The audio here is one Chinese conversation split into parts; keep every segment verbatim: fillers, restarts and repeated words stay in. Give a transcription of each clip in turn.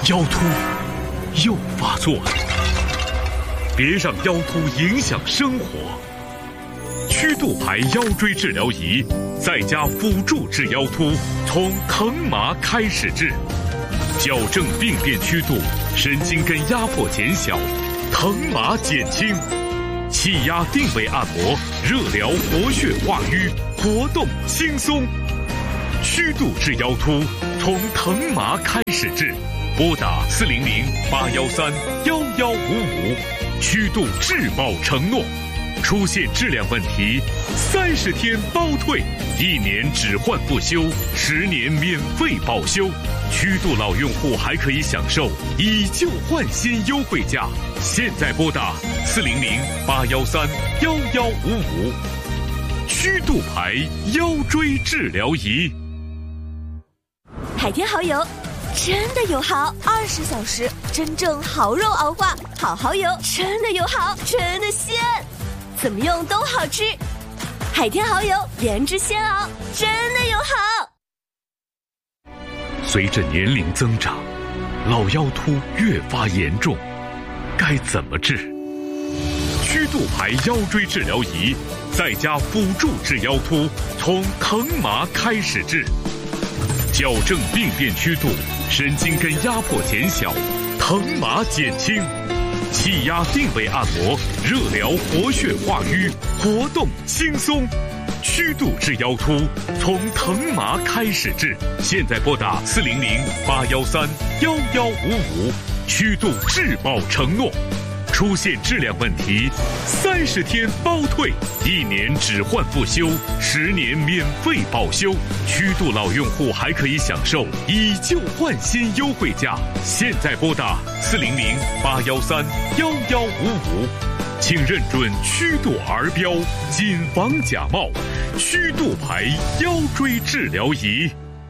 腰突又发作了，别让腰突影响生活。曲度牌腰椎治疗仪在家辅助治腰突，从疼麻开始治，矫正病变曲度，神经根压迫减小，疼麻减轻，气压定位按摩，热疗活血化瘀，活动轻松。曲度治腰突，从疼麻开始治，拨打四零零八幺三幺幺五五，曲度质保承诺。出现质量问题，三十天包退，一年只换不修，十年免费保修。曲度老用户还可以享受以旧换新优惠价。现在拨打四零零八幺三幺幺五五，曲度牌腰椎治疗仪。 海天蚝油真的有好，二十小时真正蚝肉熬化，好蚝油真的有好，真的鲜，怎么用都好吃。海天蚝油原汁鲜熬，真的有好。 随着年龄增长，老腰突越发严重，该怎么治？曲度牌腰椎治疗仪在家辅助治腰突，从疼麻开始治，矫正病变曲度，神经根压迫减小，疼麻减轻，气压定位按摩，热疗活血化瘀，活动轻松。曲度治腰突，从疼麻开始治。现在拨打四零零八幺三幺幺五五，曲度质保承诺。出现质量问题，三十天包退，一年只换不修，十年免费保修。曲度老用户还可以享受以旧换新优惠价。现在拨打四零零八幺三幺幺五五，请认准曲度儿标，谨防假冒。曲度牌腰椎治疗仪。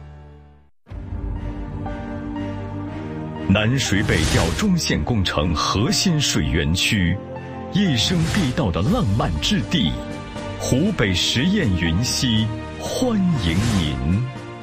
南水北调中线工程核心水源区，一生必到的浪漫之地，湖北十堰云溪欢迎您。